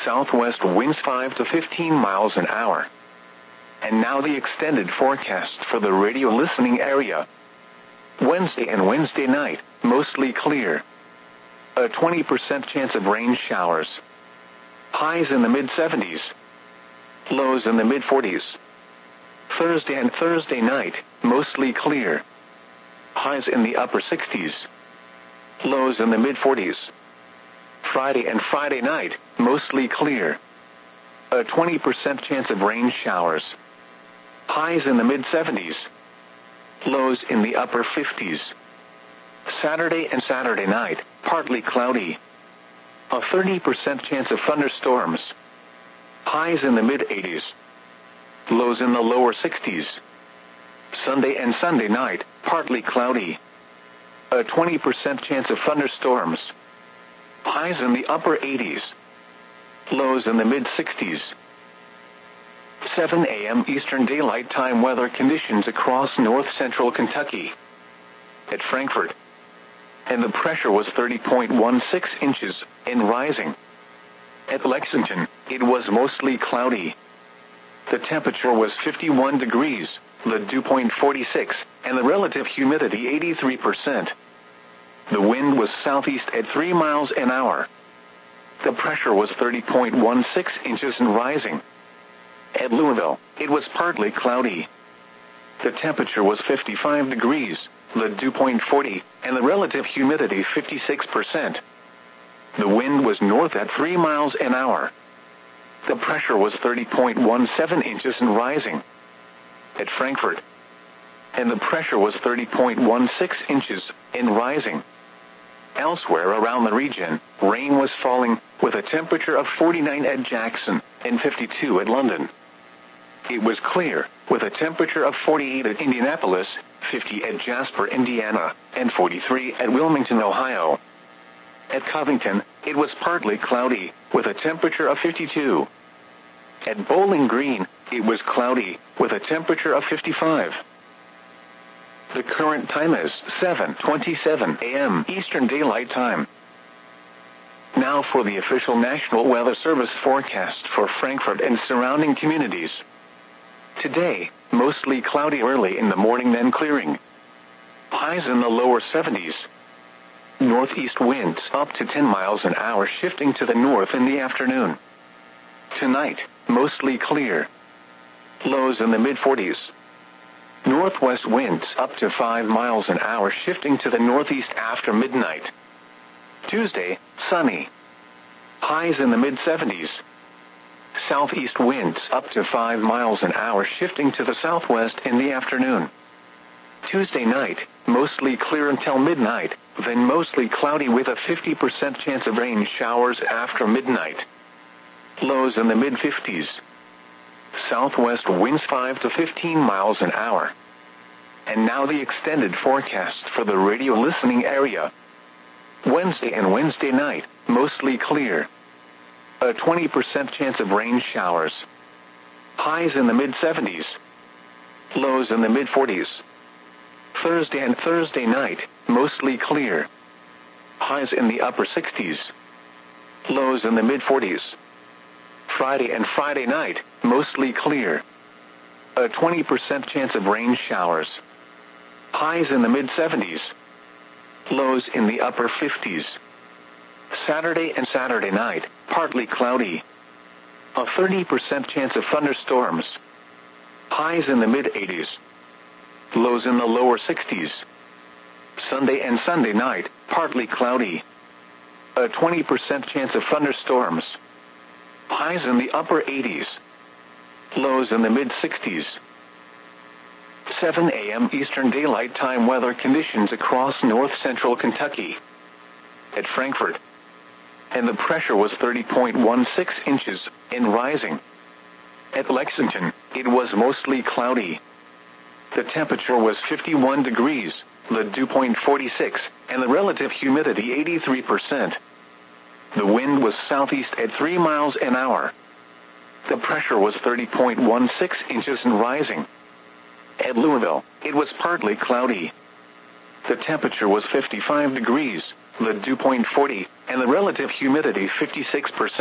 southwest winds 5 to 15 miles an hour. And now the extended forecast for the radio listening area. Wednesday and Wednesday night, mostly clear. A 20% chance of rain showers. Highs in the mid-70s. Lows in the mid-40s. Thursday and Thursday night, mostly clear. Highs in the upper 60s. Lows in the mid-40s. Friday and Friday night, mostly clear. A 20% chance of rain showers. Highs in the mid-70s. Lows in the upper 50s. Saturday and Saturday night, partly cloudy. A 30% chance of thunderstorms. Highs in the mid-80s. Lows in the lower 60s. Sunday and Sunday night, partly cloudy. A 20% chance of thunderstorms. Highs in the upper 80s. Lows in the mid-60s. 7 a.m. Eastern Daylight Time weather conditions across north-central Kentucky. At Frankfort. And the pressure was 30.16 inches, and rising. At Lexington, it was mostly cloudy. The temperature was 51 degrees, the dew point 46, and the relative humidity 83%. The wind was southeast at 3 miles an hour. The pressure was 30.16 inches and rising. At Louisville, it was partly cloudy. The temperature was 55 degrees, the dew point 40, and the relative humidity 56%. The wind was north at 3 miles an hour. The pressure was 30.17 inches and rising. At Frankfort. And the pressure was 30.16 inches and rising. Elsewhere around the region, rain was falling, with a temperature of 49 at Jackson and 52 at London. It was clear, with a temperature of 48 at Indianapolis, 50 at Jasper, Indiana, and 43 at Wilmington, Ohio. At Covington, it was partly cloudy, with a temperature of 52. At Bowling Green, it was cloudy, with a temperature of 55. The current time is 7:27 a.m. Eastern Daylight Time. Now for the official National Weather Service forecast for Frankfort and surrounding communities. Today, mostly cloudy early in the morning, then clearing. Highs in the lower 70s. Northeast winds up to 10 miles an hour, shifting to the north in the afternoon. Tonight, mostly clear. Lows in the mid-40s. Northwest winds up to 5 miles an hour, shifting to the northeast after midnight. Tuesday, sunny. Highs in the mid-70s. Southeast winds up to 5 miles an hour, shifting to the southwest in the afternoon. Tuesday night, mostly clear until midnight, then mostly cloudy with a 50% chance of rain showers after midnight. Lows in the mid-50s. Southwest winds 5 to 15 miles an hour. And now the extended forecast for the radio listening area. Wednesday and Wednesday night, mostly clear. A 20% chance of rain showers. Highs in the mid-70s. Lows in the mid-40s. Thursday and Thursday night, mostly clear. Highs in the upper 60s. Lows in the mid-40s. Friday and Friday night, mostly clear. A 20% chance of rain showers. Highs in the mid-70s. Lows in the upper 50s. Saturday and Saturday night, partly cloudy. A 30% chance of thunderstorms. Highs in the mid-80s. Lows in the lower 60s. Sunday and Sunday night, partly cloudy. A 20% chance of thunderstorms. Highs in the upper 80s. Lows in the mid-60s. 7 a.m. Eastern Daylight Time weather conditions across north-central Kentucky. At Frankfort. And the pressure was 30.16 inches, and rising. At Lexington, it was mostly cloudy. The temperature was 51 degrees, the dew point 46, and the relative humidity 83%. The wind was southeast at 3 miles an hour. The pressure was 30.16 inches and rising. At Louisville, it was partly cloudy. The temperature was 55 degrees, the dew point 40, and the relative humidity 56%.